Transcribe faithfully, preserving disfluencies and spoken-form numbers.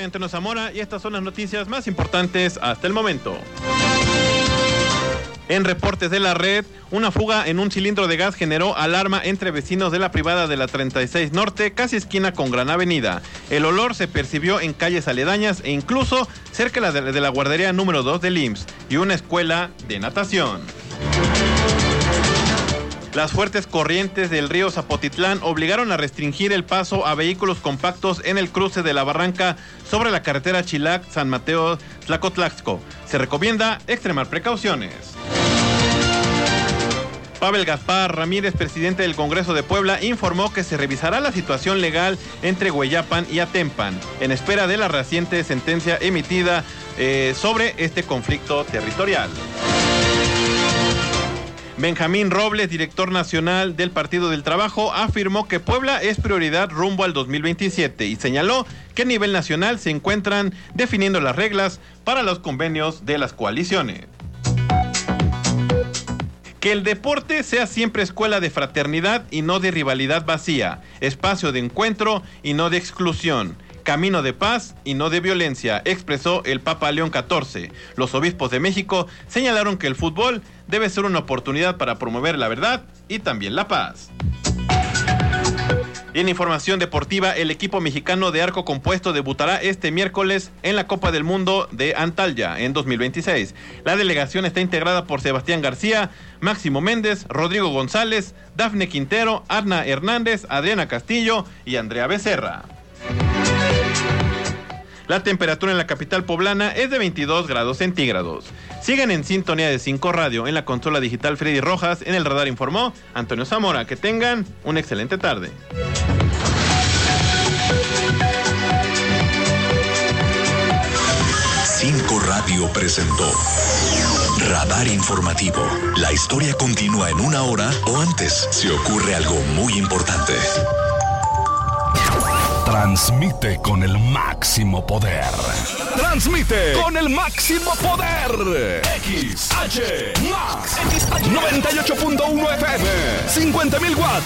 Antonio Zamora y estas son las noticias más importantes hasta el momento. En reportes de la red, una fuga en un cilindro de gas generó alarma entre vecinos de la privada de la treinta y seis Norte, casi esquina con Gran Avenida. El olor se percibió en calles aledañas e incluso cerca de la, de la guardería número dos del I M S S y una escuela de natación. Las fuertes corrientes del río Zapotitlán obligaron a restringir el paso a vehículos compactos en el cruce de la barranca sobre la carretera Chilac-San Mateo-Tlacotlaxco. Se recomienda extremar precauciones. Pavel Gaspar Ramírez, presidente del Congreso de Puebla, informó que se revisará la situación legal entre Hueyapan y Atempan, en espera de la reciente sentencia emitida eh, sobre este conflicto territorial. Benjamín Robles, director nacional del Partido del Trabajo, afirmó que Puebla es prioridad rumbo al dos mil veintisiete y señaló que a nivel nacional se encuentran definiendo las reglas para los convenios de las coaliciones. Que el deporte sea siempre escuela de fraternidad y no de rivalidad vacía, espacio de encuentro y no de exclusión, camino de paz y no de violencia, expresó el Papa León catorce. Los obispos de México señalaron que el fútbol debe ser una oportunidad para promover la verdad y también la paz. Y en información deportiva, el equipo mexicano de arco compuesto debutará este miércoles en la Copa del Mundo de Antalya en dos mil veintiséis. La delegación está integrada por Sebastián García, Máximo Méndez, Rodrigo González, Dafne Quintero, Arna Hernández, Adriana Castillo y Andrea Becerra. La temperatura en la capital poblana es de veintidós grados centígrados. Sigan en sintonía de cinco Radio, en la consola digital Freddy Rojas, en el radar informó Antonio Zamora. Que tengan una excelente tarde. cinco Radio presentó Radar Informativo. La historia continúa en una hora o antes si ocurre algo muy importante. Transmite con el máximo poder. Transmite con el máximo poder. X H Max noventa y ocho punto uno F M, cincuenta mil watts